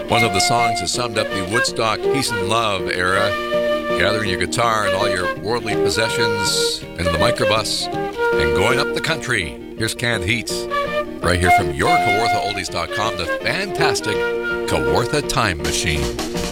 One of the songs that summed up the Woodstock peace and love era, gathering your guitar and all your worldly possessions into the microbus and going up the country. Here's Canned Heat, right here from your KawarthaOldies.com, the fantastic Kawartha Time Machine.